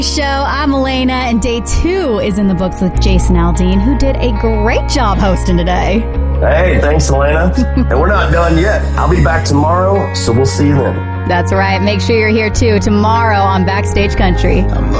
Show. I'm Elena, and day 2 is in the books with Jason Aldean, who did a great job hosting today. Hey, thanks, Elena. And we're not done yet. I'll be back tomorrow, so we'll see you then. That's right. Make sure you're here, too, tomorrow on Backstage Country.